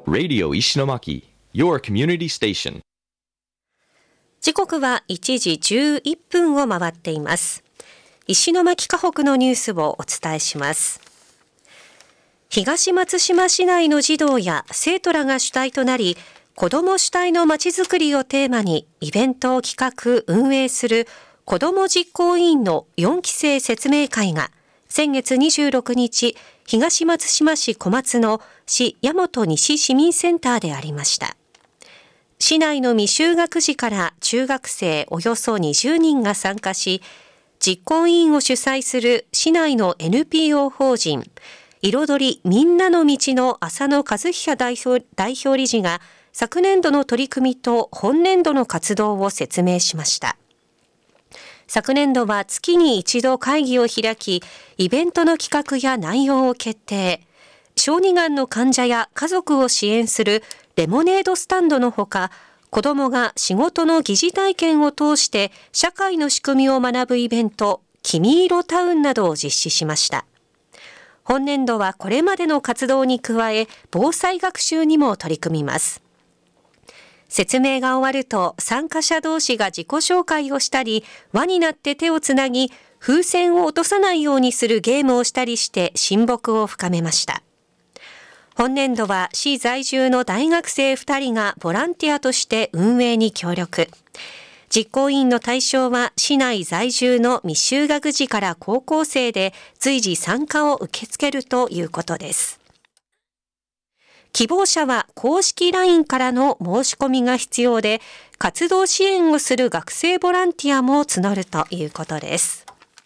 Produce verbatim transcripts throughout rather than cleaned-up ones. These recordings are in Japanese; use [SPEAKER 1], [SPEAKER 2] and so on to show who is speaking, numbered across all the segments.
[SPEAKER 1] Radio 石巻 Your Community Station。
[SPEAKER 2] 時刻はいちじじゅういっぷんを回っています。石巻河北のニュースをお伝えします。東松島市内の児童や生徒らが主体となり、子ども主体のまちづくりをテーマにイベントを企画・運営する子ども実行委員のよんきせい説明会が先月にじゅうろくにち、東松島市小松の市大和西市民センターでありました。市内の未就学児から中学生およそにじゅうにんが参加し、実行委員を主催する市内の エヌピーオー 法人彩りみんなの道の浅野和久代表、代表理事が昨年度の取り組みと本年度の活動を説明しました。昨年度は月に一度会議を開き、イベントの企画や内容を決定。小児がんの患者や家族を支援するレモネードスタンドのほか、子どもが仕事の疑似体験を通して社会の仕組みを学ぶイベント、君色タウンなどを実施しました。本年度はこれまでの活動に加え、防災学習にも取り組みます。説明が終わると参加者同士が自己紹介をしたり、輪になって手をつなぎ、風船を落とさないようにするゲームをしたりして親睦を深めました。本年度は市在住の大学生ふたりがボランティアとして運営に協力。実行委員の対象は市内在住の未就学児から高校生で随時参加を受け付けるということです。希望者は公式 ライン からの申し込みが必要で、活動支援をする学生ボランティアも募るということです。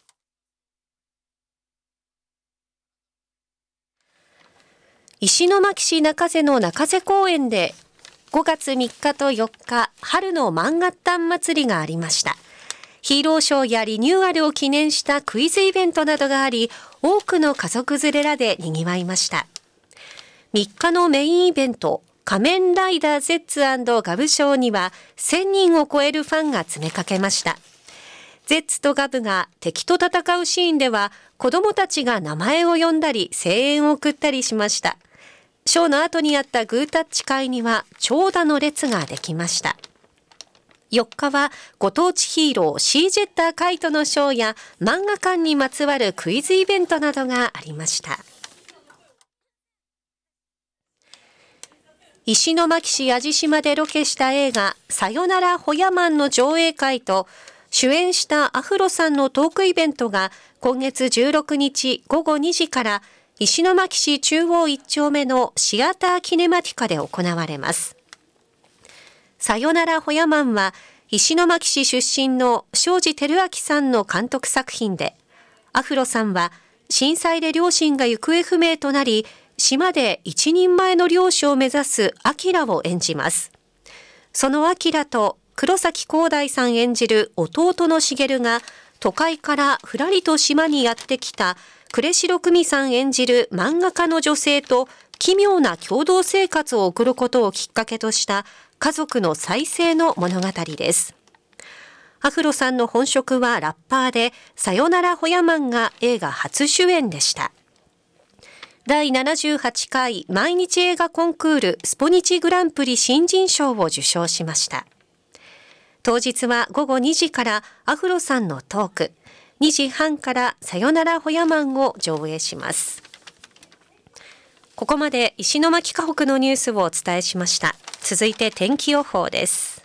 [SPEAKER 2] 石巻市中瀬の中瀬公園でごがつみっかとよっか、春の満月誕祭りがありました。ヒーローショーやリニューアルを記念したクイズイベントなどがあり、多くの家族連れらで賑わいました。みっかのメインイベント、仮面ライダー ゼッツ&ガブショーにはせんにんを超えるファンが詰めかけました。ゼッツとガブが敵と戦うシーンでは、子どもたちが名前を呼んだり声援を送ったりしました。ショーの後にあったグータッチ会には長蛇の列ができました。よっかはご当地ヒーローシージェッターカイトのショーや漫画館にまつわるクイズイベントなどがありました。石巻市矢島でロケした映画さよならホヤマンの上映会と主演したアフロさんのトークイベントが今月じゅうろくにちごごにじから石巻市中央いっちょうめのシアターキネマティカで行われます。さよならホヤマンは石巻市出身の庄司照明さんの監督作品で、アフロさんは震災で両親が行方不明となり、島で一人前の漁師を目指すアキラを演じます。そのアキラと黒崎光大さん演じる弟の茂が都会からふらりと島にやってきた呉城久美さん演じる漫画家の女性と奇妙な共同生活を送ることをきっかけとした家族の再生の物語です。アフロさんの本職はラッパーで、さよならホヤマンが映画初主演でした。だいななじゅうはちかい毎日映画コンクールスポニチグランプリ新人賞を受賞しました。当日はごごにじからアフロさんのトーク、にじはんからさよならホヤマンを上映します。ここまで石巻河北のニュースをお伝えしました。続いて天気予報です。